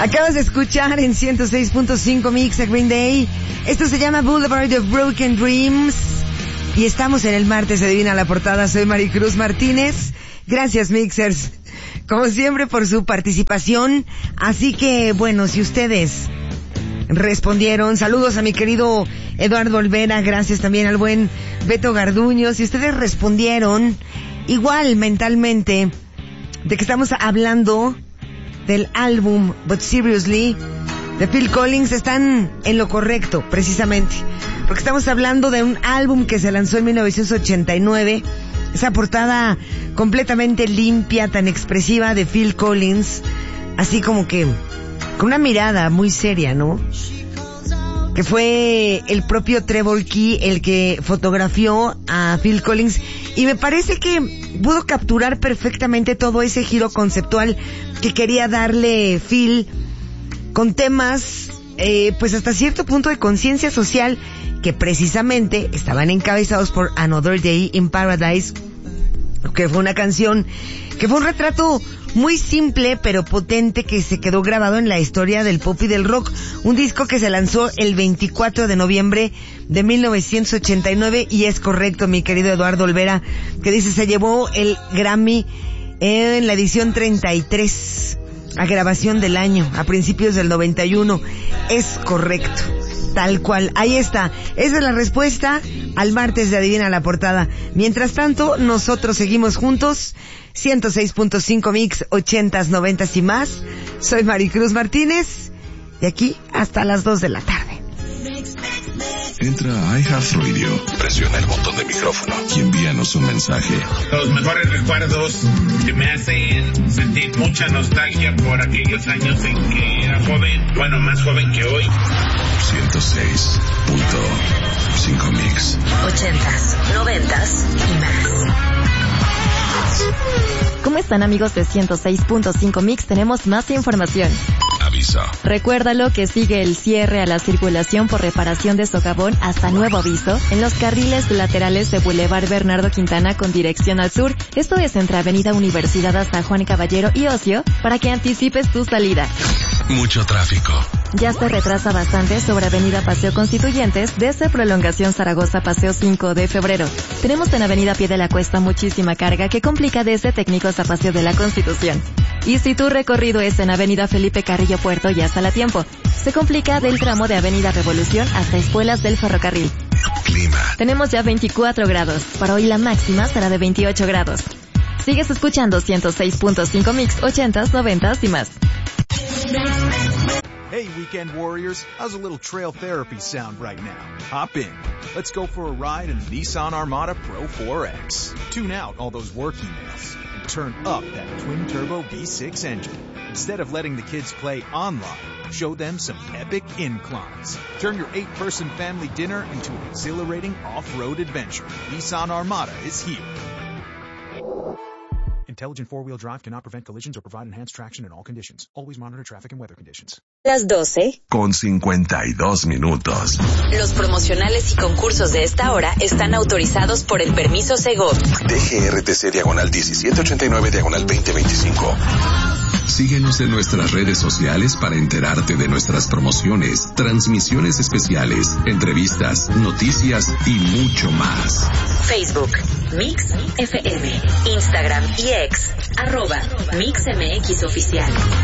Acabas de escuchar en 106.5 Mix a Green Day. Esto se llama Boulevard of Broken Dreams. Y estamos en el martes de Adivina la Portada. Soy Maricruz Martínez. Gracias, Mixers, como siempre, por su participación. Así que, bueno, si ustedes respondieron, saludos a mi querido Eduardo Olvera, gracias también al buen Beto Garduño. Si ustedes respondieron igual mentalmente de que estamos hablando del álbum But Seriously de Phil Collins, están en lo correcto, precisamente, porque estamos hablando de un álbum que se lanzó en 1989, esa portada completamente limpia, tan expresiva de Phil Collins, así como que con una mirada muy seria, ¿no? Que fue el propio Trevor Key el que fotografió a Phil Collins, y me parece que pudo capturar perfectamente todo ese giro conceptual que quería darle Phil, con temas pues hasta cierto punto de conciencia social, que precisamente estaban encabezados por Another Day in Paradise, que fue una canción que fue un retrato muy simple pero potente que se quedó grabado en la historia del pop y del rock. Un disco que se lanzó el 24 de noviembre de 1989, y es correcto, mi querido Eduardo Olvera, que dice se llevó el Grammy en la edición 33 a grabación del año, a principios del 91. Es correcto, tal cual. Ahí está. Esa es la respuesta al martes de Adivina la Portada. Mientras tanto, nosotros seguimos juntos. 106.5 Mix, 80s, 90s y más. Soy Maricruz Martínez, de aquí hasta las 2 de la tarde. Entra a iHeartRadio, presiona el botón de micrófono y envíanos un mensaje. Los mejores recuerdos que me hacen sentir mucha nostalgia por aquellos años en que era joven, bueno, más joven que hoy. 106.5 Mix. 80s, 90s y más. ¿Cómo están, amigos de 106.5 Mix? Tenemos más información. Aviso. Recuérdalo que sigue el cierre a la circulación por reparación de socavón hasta nuevo aviso en los carriles laterales de Boulevard Bernardo Quintana con dirección al sur. Esto es entre Avenida Universidad hasta Juan Caballero y Ocio, para que anticipes tu salida. Mucho tráfico. Ya se retrasa bastante sobre Avenida Paseo Constituyentes desde Prolongación Zaragoza Paseo 5 de Febrero. Tenemos en Avenida Pie de la Cuesta muchísima carga que complica desde Técnicos a Paseo de la Constitución. Y si tu recorrido es en Avenida Felipe Carrillo Puerto, ya está a tiempo. Se complica del tramo de Avenida Revolución hasta Espuelas del Ferrocarril. Clima. Tenemos ya 24 grados. Para hoy la máxima será de 28 grados. Sigues escuchando 106.5 Mix, 80s, 90s y más. Hey, Weekend Warriors, how's a little trail therapy sound right now? Hop in. Let's go for a ride in the Nissan Armada Pro 4X. Tune out all those work emails and turn up that twin-turbo V6 engine. Instead of letting the kids play online, show them some epic inclines. Turn your 8-person family dinner into an exhilarating off-road adventure. Nissan Armada is here. Intelligent four-wheel drive cannot prevent collisions or provide enhanced traction in all conditions. Always monitor traffic and weather conditions. Las 12. Con 52 minutos. Los promocionales y concursos de esta hora están autorizados por el permiso Segov. DGRTC/1789/2025. Síguenos en nuestras redes sociales para enterarte de nuestras promociones, transmisiones especiales, entrevistas, noticias y mucho más. Facebook, Mix FM, Instagram y X, @MixMX Oficial.